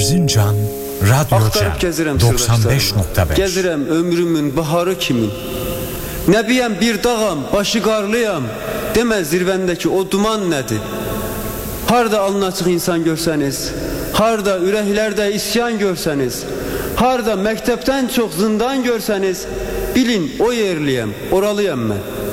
Erzincan Radyo Axtarıb gəzirəm 95.5. Gəzirəm ömrümün baharı kimin. Nəbiyəm bir dağam, başı qarlıyam. Demə zirvəndəki o duman nədir? Harda alnı açıq insan görsəniz, harda ürəklərdə isyan görsəniz, harda məktəbdən çox zindan görsəniz, bilin o yerliyəm, oralıyam mən.